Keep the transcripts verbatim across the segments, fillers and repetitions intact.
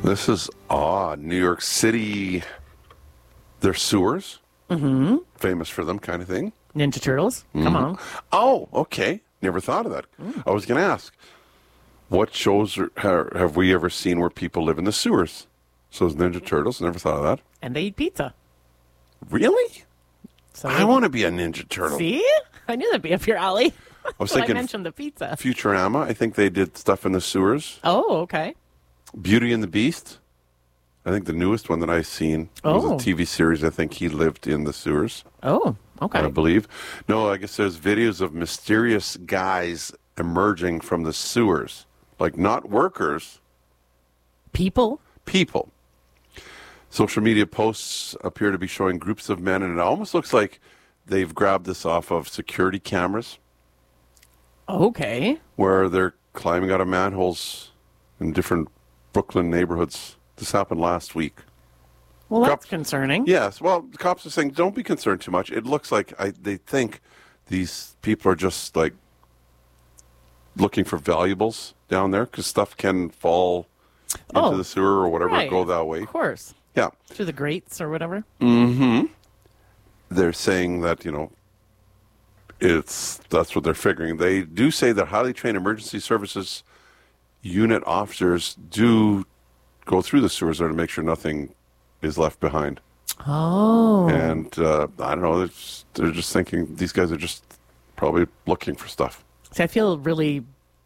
This is odd. New York City, their sewers, Mm-hmm. famous for them kind of thing. Ninja Turtles. Come Mhm. on. Oh, okay. Never thought of that. Mm. I was going to ask, what shows are, ha- have we ever seen where people live in the sewers? So it's Ninja Turtles. Never thought of that. And they eat pizza. Really? So I want to be a Ninja Turtle. See? I knew that'd be up your alley. I was But thinking I mentioned the pizza. Futurama. I think they did stuff in the sewers. Oh, okay. Beauty and the Beast. I think the newest one that I've seen was Oh. a T V series. I think he lived in the sewers. Oh, okay. I believe. No, I guess there's videos of mysterious guys emerging from the sewers. Like not workers. People? People. Social media posts appear to be showing groups of men, and it almost looks like they've grabbed this off of security cameras Okay. where they're climbing out of manholes in different Brooklyn neighborhoods. This happened last week. Well, that's Cops- concerning. Yes. Well, the cops are saying don't be concerned too much. It looks like I, they think these people are just like looking for valuables down there because stuff can fall into Oh, the sewer or whatever, right. go that way. Of course. Yeah. Through the grates or whatever. Mm-hmm. They're saying that, you know, it's that's what they're figuring. They do say that highly trained emergency services unit officers do go through the sewers there to make sure nothing is left behind. Oh. And uh, I don't know, they're just, they're just thinking these guys are just probably looking for stuff. See, I feel really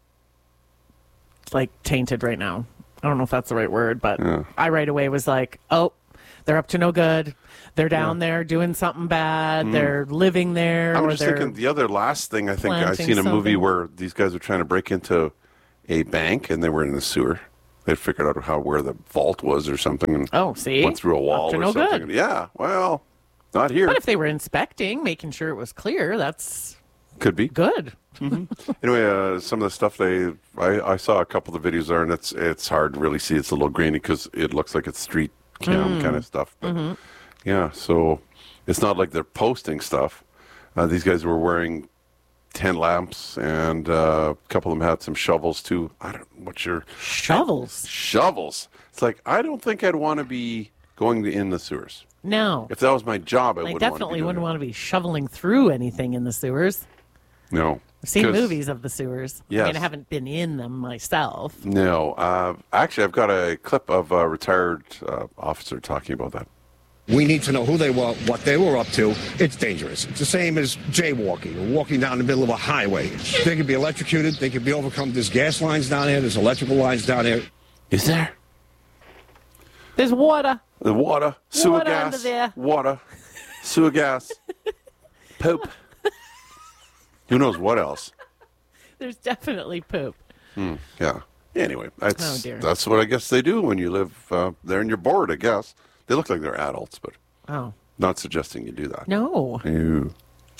like tainted right now. I don't know if that's the right word, but Yeah. I right away was like, oh, they're up to no good. They're down there doing something bad. They're living there. I'm or just they're thinking the other last thing I think I planting seen a movie something. where these guys were trying to break into a bank and they were in the sewer. They figured out how where the vault was or something and Oh, see? went through a wall Up to or no something. good. Yeah, well, not here. But if they were inspecting, making sure it was clear, that's Could be. good. Anyway, uh, some of the stuff they I, I saw a couple of the videos there, and it's it's hard to really see. It's a little grainy because it looks like it's street cam Mm. kind of stuff. But Mm-hmm. yeah, so it's not like they're posting stuff. Uh, these guys were wearing tent lamps, and uh, a couple of them had some shovels too. I don't. What's your Shovels. shovels? It's like I don't think I'd want to be going in the sewers. No. If that was my job, I, I wouldn't definitely want to be wouldn't want to be shoveling through anything in the sewers. No. I've seen 'Cause- movies of the sewers. I mean, Yes. I haven't been in them myself. No. Uh, actually, I've got a clip of a retired uh, officer talking about that. We need to know who they were, what they were up to. It's dangerous. It's the same as jaywalking or walking down the middle of a highway. They could be electrocuted. They could be overcome. There's gas lines down there. There's electrical lines down there. Is there? There's water. The water, sewer Water gas, under there. water, sewer gas, poop. Who knows what else? There's definitely poop. Yeah. Anyway, that's Oh, dear. that's what I guess they do when you live uh, there and you're bored, I guess. They look like they're adults, but Oh. not suggesting you do that. No. Ew.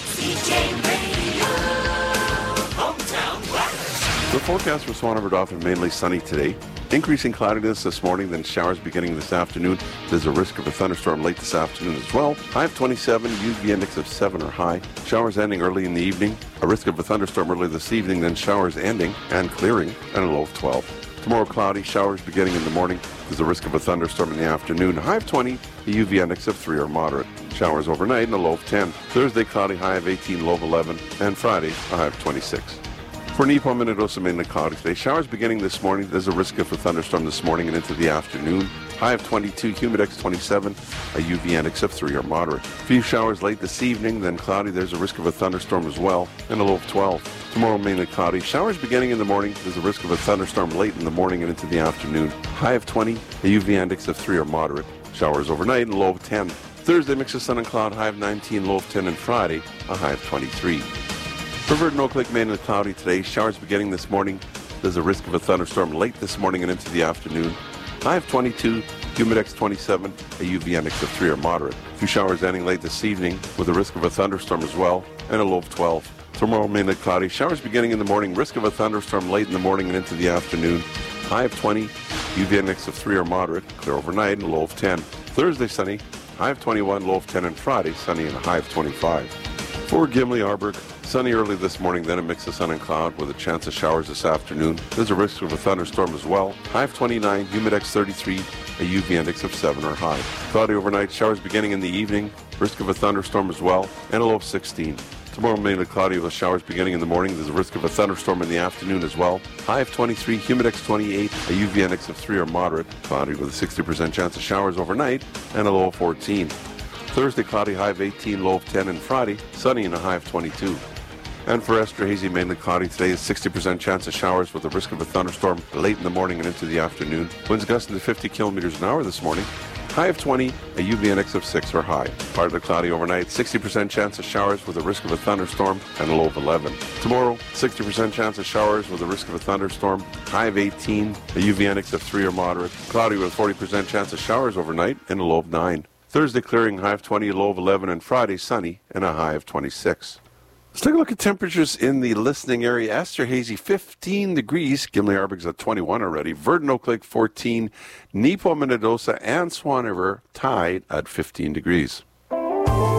The forecast for Swan River Dauphin mainly sunny today. Increasing cloudiness this morning, then showers beginning this afternoon. There's a risk of a thunderstorm late this afternoon as well. High of twenty-seven, U V index of seven or high. Showers ending early in the evening. A risk of a thunderstorm early this evening, then showers ending and clearing, and a low of twelve. Tomorrow cloudy, showers beginning in the morning. There's a risk of a thunderstorm in the afternoon. High of twenty, a U V index of three or moderate. Showers overnight and a low of ten. Thursday cloudy, high of eighteen, low of eleven. And Friday, a high of twenty-six. For Nipo, Minnedosa, mainly cloudy today. Showers beginning this morning. There's a risk of a thunderstorm this morning and into the afternoon. High of twenty-two, humidex twenty-seven, a U V index of three or moderate. Few showers late this evening, then cloudy. There's a risk of a thunderstorm as well, and a low of twelve. Tomorrow mainly cloudy. Showers beginning in the morning. There's a risk of a thunderstorm late in the morning and into the afternoon. High of twenty, a U V index of three or moderate. Showers overnight and low of ten. Thursday mix of sun and cloud. High of nineteen, low of ten, and Friday a high of twenty-three. For Verdun, Oak Lake, mainly cloudy today. Showers beginning this morning. There's a risk of a thunderstorm late this morning and into the afternoon. High of twenty-two, humidex twenty-seven, a U V index of three or moderate. Few showers ending late this evening with a risk of a thunderstorm as well, and a low of twelve. Tomorrow mainly cloudy. Showers beginning in the morning. Risk of a thunderstorm late in the morning and into the afternoon. High of twenty, U V index of three or moderate. Clear overnight and a low of ten. Thursday sunny. High of twenty-one, low of ten, and Friday sunny and a high of twenty-five. For Gimli, Arberg, sunny early this morning, then a mix of sun and cloud with a chance of showers this afternoon. There's a risk of a thunderstorm as well. High of twenty-nine, humidex thirty-three, a U V index of seven or high. Cloudy overnight, showers beginning in the evening, risk of a thunderstorm as well, and a low of sixteen. Tomorrow, mainly cloudy with showers beginning in the morning. There's a risk of a thunderstorm in the afternoon as well. High of twenty-three, humidex twenty-eight, a U V index of three or moderate. Cloudy with a sixty percent chance of showers overnight, and a low of fourteen. Thursday, cloudy, high of eighteen, low of ten, and Friday, sunny and a high of twenty-two. And for Esterhazy, mainly cloudy today, a sixty percent chance of showers with a risk of a thunderstorm late in the morning and into the afternoon. Winds gusting to fifty kilometers an hour this morning. High of twenty, a U V index of six or high. Partly cloudy overnight, sixty percent chance of showers with a risk of a thunderstorm and a low of eleven. Tomorrow, sixty percent chance of showers with a risk of a thunderstorm. High of eighteen, a U V index of three or moderate. Cloudy with a forty percent chance of showers overnight and a low of nine. Thursday, clearing, high of twenty, a low of eleven, and Friday, sunny and a high of twenty-six. Let's take a look at temperatures in the listening area. Esterhazy, fifteen degrees. Gimli, Arberg's at twenty-one already. Verdon, Oak Lake, fourteen. Nepo, Minnedosa, and Swan River tied at fifteen degrees.